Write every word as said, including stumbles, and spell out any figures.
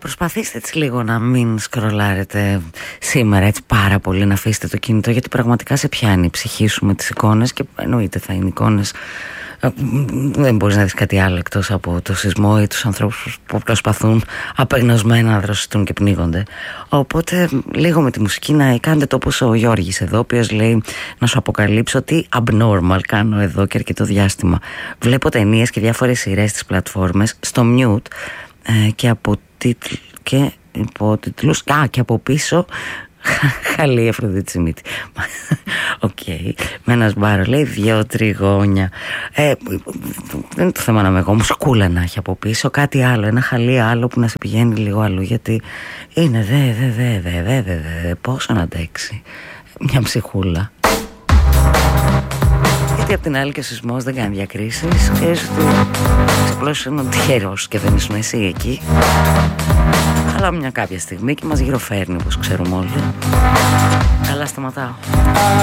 προσπαθήστε έτσι λίγο να μην σκρολάρετε σήμερα έτσι πάρα πολύ, να αφήσετε το κινητό, γιατί πραγματικά σε πιάνει η ψυχή σου με τις εικόνες και εννοείται θα είναι εικόνες. Δεν μπορείς να δεις κάτι άλλο εκτός από το σεισμό ή τους ανθρώπους που προσπαθούν απεγνωσμένα να δροσιστούν και πνίγονται. Οπότε λίγο με τη μουσική να κάνετε το όπως ο Γιώργης εδώ, ο οποίος λέει να σου αποκαλύψω τι abnormal κάνω εδώ και αρκετό διάστημα. Βλέπω ταινίες και διάφορες σειρές στις πλατφόρμες στο mute ε, και από τίτλ, και υπότιτλους, α, και από πίσω χαλή Αφροδίτη Σιμίτη. Οκ. Okay. Με ένα σπάρο λέει δυο τριγώνια. Ε, δεν είναι το θέμα να είμαι εγώ, μουσκούλα να έχει από πίσω. Κάτι άλλο, ένα χαλί άλλο που να σε πηγαίνει λίγο αλλού. Γιατί είναι δε δε δε δε δε δε δε πόσο να αντέξει μια ψυχούλα. Γιατί απ' την άλλη και ο σεισμός δεν κάνει διακρίσεις. Ξέρεις ότι απλώς είναι τυχερός και δεν ήσουν εσύ εκεί. Αλλά μια κάποια στιγμή και μας γυροφέρνει, όπως ξέρουμε όλοι. Καλά, σταματάω.